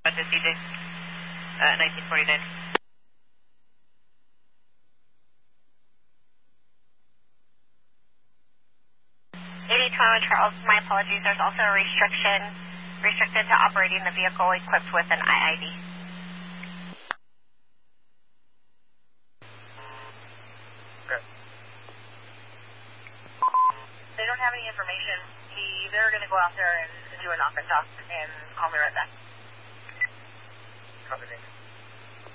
Roger, CJ. 1949. 8021 Charles, my apologies. There's also a restricted to operating the vehicle equipped with an IID. Okay. They don't have any information. They're going to go out there and do a knock and talk and call me right back. Copy.